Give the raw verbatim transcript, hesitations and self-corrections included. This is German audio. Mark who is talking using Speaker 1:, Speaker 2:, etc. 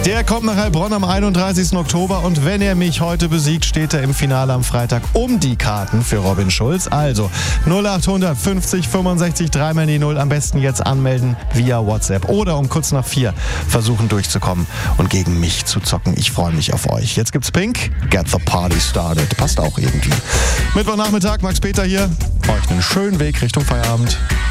Speaker 1: Der kommt nach Heilbronn am einunddreißigsten Oktober und wenn er mich heute besiegt, steht er im Finale am Freitag um die Karten für Robin Schulz. Also null achthundert fünfzig fünfundsechzig drei mal die null, am besten jetzt anmelden via WhatsApp oder um kurz nach vier versuchen durchzukommen und gegen mich zu zocken. Ich freue mich auf euch. Jetzt gibt's Pink, Get the Party Started. Passt auch irgendwie. Mittwochnachmittag, Max Peter hier. Euch einen schönen Weg Richtung Feierabend.